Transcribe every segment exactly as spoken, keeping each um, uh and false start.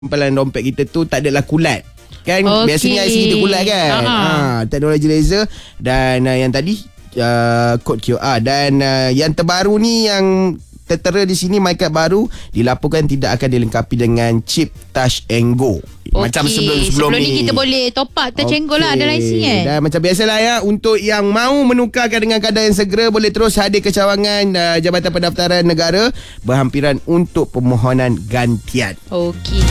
simpanan dompet kita tu tak adalah kulat. Kan okay. Biasanya I C kita kulat kan. Ha, teknologi laser. Dan uh, yang tadi uh, kod Q R. Dan uh, yang terbaru ni, yang tertera di sini, MyCard baru dilaporkan tidak akan dilengkapi dengan chip Touch and Go. Okay. Macam sebelum-sebelum sebelum ni. Sebelum ni kita boleh top up Touch okay. and Go lah dalam I C kan. Dan macam biasalah ya, untuk yang mahu menukarkan dengan kadar yang segera, boleh terus hadir ke cawangan uh, Jabatan Pendaftaran Negara berhampiran untuk permohonan gantian. Okey.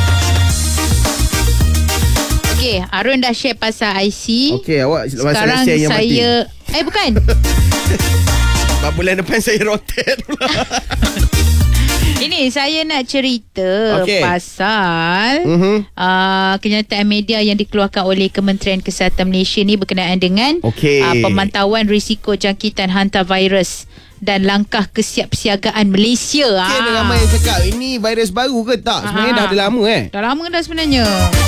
Okey, Arun dah share pasal I C. Okey, awak sekarang share yang saya mati. Eh bukan. Bulan depan saya rotate pula. Ini saya nak cerita okay. pasal uh-huh. uh, kenyataan media yang dikeluarkan oleh Kementerian Kesihatan Malaysia ni berkenaan dengan okay. uh, pemantauan risiko jangkitan hantavirus dan langkah kesiapsiagaan Malaysia. Okay, ah. ramai yang cakap ini virus baru ke tak? Sebenarnya dah ada lama eh. Dah lama dah sebenarnya.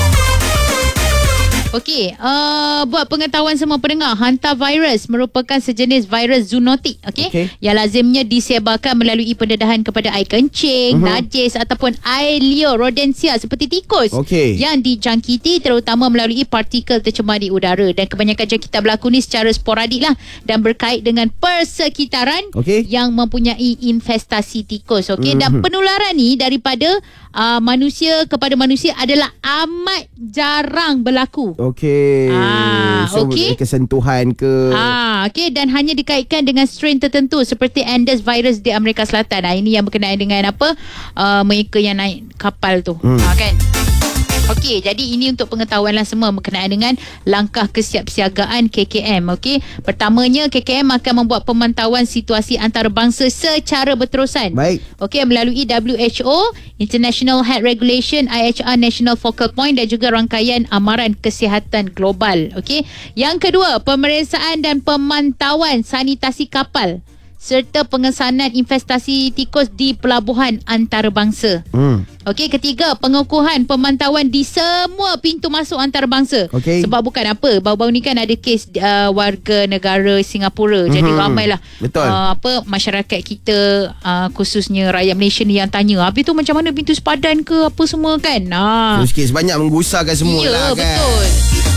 Okey, uh, buat pengetahuan semua pendengar, hantavirus merupakan sejenis virus zoonotik, okey, okay. yang lazimnya disebarkan melalui pendedahan kepada air kencing, uh-huh. najis ataupun air liur rodensia seperti tikus okay. yang dijangkiti terutama melalui partikel tercemar di udara, dan kebanyakan jangkitan berlaku ni secara sporadik lah dan berkait dengan persekitaran okay. yang mempunyai infestasi tikus, okey, uh-huh. dan penularan ni daripada uh, manusia kepada manusia adalah amat jarang berlaku. Okey. Ah, so, okay. kesentuhan ke. Ah, okey, dan hanya dikaitkan dengan strain tertentu seperti Andes virus di Amerika Selatan. Ah, ini yang berkenaan dengan apa? Uh, mereka yang naik kapal tu. Hmm. Ah, kan? Okey, jadi ini untuk pengetahuanlah semua berkenaan dengan langkah kesiapsiagaan K K M. Okey, pertamanya K K M akan membuat pemantauan situasi antarabangsa secara berterusan. Baik. Okey, melalui W H O, International Health Regulation, I H R National Focal Point dan juga rangkaian amaran kesihatan global. Okey, yang kedua, pemeriksaan dan pemantauan sanitasi kapal serta pengesanan investasi tikus di pelabuhan antarabangsa. Hmm. Okey, ketiga, pengukuhan pemantauan di semua pintu masuk antarabangsa. Okay. Sebab bukan apa, baru-baru ni kan ada kes uh, warga negara Singapura. Mm-hmm. Jadi ramailah uh, apa masyarakat kita uh, khususnya rakyat Malaysia ni yang tanya, habis tu macam mana pintu sepadan ke apa semua kan. Ha. Sikit sebanyak menggusarkan semua ya, lah kan. Betul.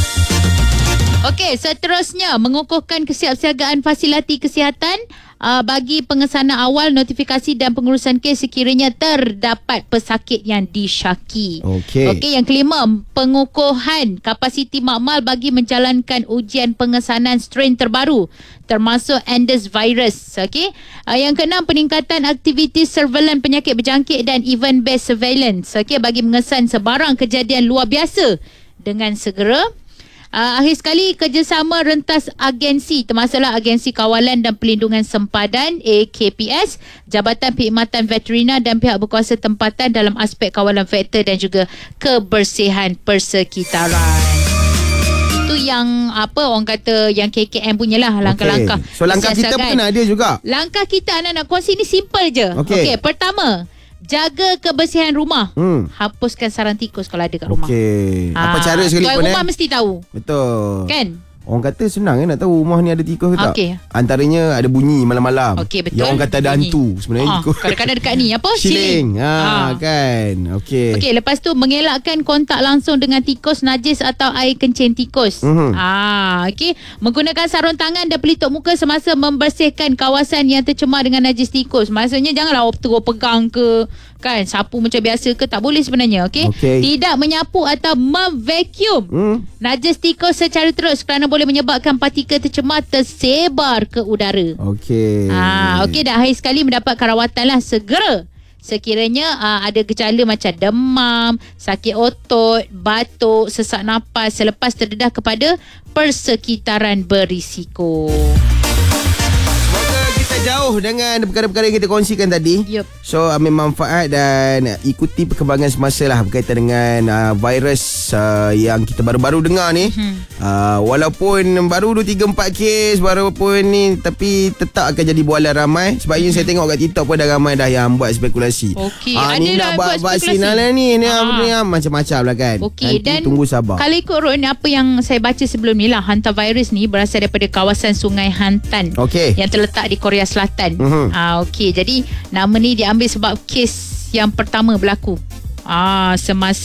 Okey, seterusnya mengukuhkan kesiapsiagaan fasiliti kesihatan uh, bagi pengesanan awal, notifikasi dan pengurusan kes sekiranya terdapat pesakit yang disyaki. Okey. Okey, yang kelima, pengukuhan kapasiti makmal bagi menjalankan ujian pengesanan strain terbaru termasuk Andes virus. Okey. Uh, yang keenam, peningkatan aktiviti surveillance penyakit berjangkit dan event based surveillance. Okey, bagi mengesan sebarang kejadian luar biasa dengan segera. Uh, akhir sekali, kerjasama rentas agensi termasuklah Agensi Kawalan dan Pelindungan Sempadan A K P S, Jabatan Perkhidmatan Veterina dan pihak berkuasa tempatan dalam aspek kawalan faktor dan juga kebersihan persekitaran. Itu yang apa orang kata yang K K M punyalah langkah-langkah. Okay. So langkah kita pun ada juga. Langkah kita anak-anak kongsi ni simple je. Okey, okay, pertama, jaga kebersihan rumah. Hmm. Hapuskan sarang tikus kalau ada kat rumah. Okey. Ha. Apa cara sekali pun tuan rumah eh? mesti tahu. Betul. Kan? Orang kata senang eh nak tahu rumah ni ada tikus ke tak? Okay. Antaranya ada bunyi malam-malam. Okey, betul. Yang orang kata ada hantu. Sebenarnya ha, kadang-kadang dekat ni apa? Siling. Ha, ha. kan. Okey. Okey, lepas tu mengelakkan kontak langsung dengan tikus najis atau air kencing tikus. Mm-hmm. Ah, okey. Menggunakan sarung tangan dan pelitup muka semasa membersihkan kawasan yang tercemar dengan najis tikus. Maksudnya janganlah terus pegang ke, kan, sapu macam biasa ke, tak boleh sebenarnya. Okey. Okay. Tidak menyapu atau memvacuum mm. najis tikus secara terus kerana boleh menyebabkan partikel tercemar tersebar ke udara. Okey. Ah, okey, dah akhir sekali mendapatkan rawatanlah segera sekiranya uh, ada gejala macam demam, sakit otot, batuk, sesak nafas selepas terdedah kepada persekitaran berisiko. Jauh dengan perkara-perkara yang kita kongsikan tadi. Yep. So ambil manfaat dan ikuti perkembangan semasa lah berkaitan dengan uh, virus uh, yang kita baru-baru dengar ni. Hmm. Uh, walaupun baru dua tiga empat kes walaupun ni, tapi tetap akan jadi bualan ramai. Sebabnya hmm. saya tengok kat TikTok pun dah ramai dah yang buat spekulasi. Okey, uh, ni nak buat vaksin lah ni, ni, ha. ni, ni macam-macam lah kan. Okey, dan tunggu sabar. Kalau ikut Ron, apa yang saya baca sebelum ni lah, hantavirus ni berasal daripada kawasan Sungai Hantan. Okey. Yang terletak di Korea Selatan. Uh-huh. Ah, okey, jadi nama ni diambil sebab kes yang pertama berlaku. Ah, semasa